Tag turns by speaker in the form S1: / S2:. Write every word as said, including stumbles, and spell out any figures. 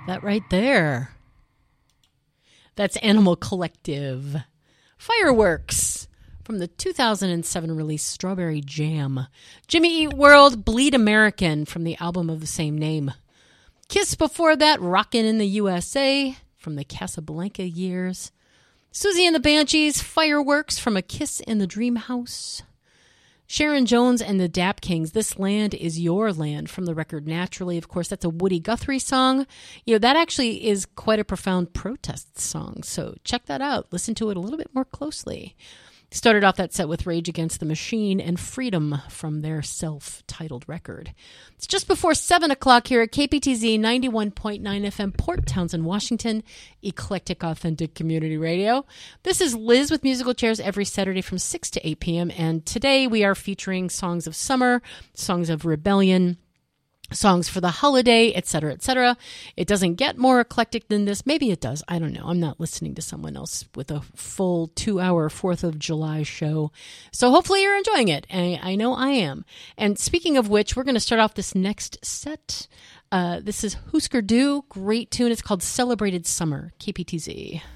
S1: That right there. That's Animal Collective. Fireworks from the two thousand seven release Strawberry Jam. Jimmy Eat World, Bleed American from the album of the same name. Kiss before that, Rockin' in the U S A from the Casablanca years. Susie and the Banshees, Fireworks from A Kiss in the Dream House. Sharon Jones and the Dap Kings, This Land Is Your Land from the record Naturally. Of course, that's a Woody Guthrie song. You know, that actually is quite a profound protest song. So check that out. Listen to it a little bit more closely. Started off that set with Rage Against the Machine and Freedom from their self-titled record. It's just before seven o'clock here at K P T Z ninety-one point nine F M, Port Townsend, Washington, Eclectic Authentic Community Radio. This is Liz with Musical Chairs every Saturday from six to eight p.m. And today we are featuring songs of summer, songs of rebellion, songs for the holiday, et cetera, et cetera. It doesn't get more eclectic than this. Maybe it does. I don't know. I'm not listening to someone else with a full two-hour fourth of July show. So hopefully you're enjoying it. I, I know I am. And speaking of which, we're going to start off this next set. Uh, this is Husker Du. Great tune. It's called Celebrated Summer. K P T Z.